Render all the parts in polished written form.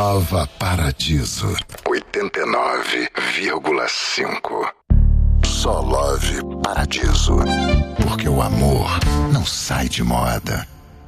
Nova Paradiso 89,5. Só Love Paradiso, porque o amor não sai de moda.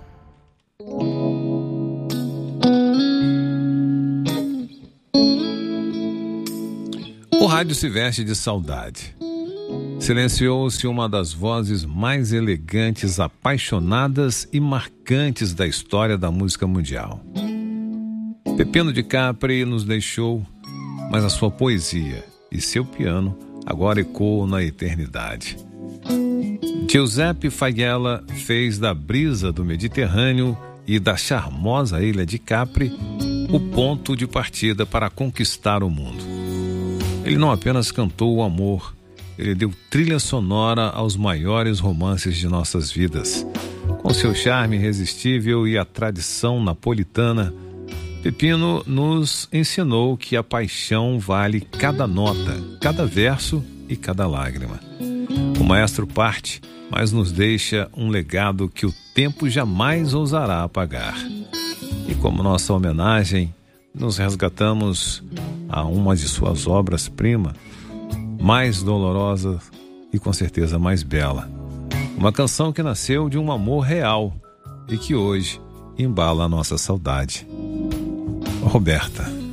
O rádio se veste de saudade. Silenciou-se uma das vozes mais elegantes, apaixonadas e marcantes da história da música mundial. Peppino de Capri nos deixou, mas a sua poesia e seu piano agora ecoam na eternidade. Giuseppe Faggella fez da brisa do Mediterrâneo e da charmosa ilha de Capri o ponto de partida para conquistar o mundo. Ele não apenas cantou o amor, ele deu trilha sonora aos maiores romances de nossas vidas. Com seu charme irresistível e a tradição napolitana, Peppino nos ensinou que a paixão vale cada nota, cada verso e cada lágrima. O maestro parte, mas nos deixa um legado que o tempo jamais ousará apagar. E como nossa homenagem, nos resgatamos a uma de suas obras-prima, mais dolorosa e com certeza mais bela. Uma canção que nasceu de um amor real e que hoje embala a nossa saudade. Roberta.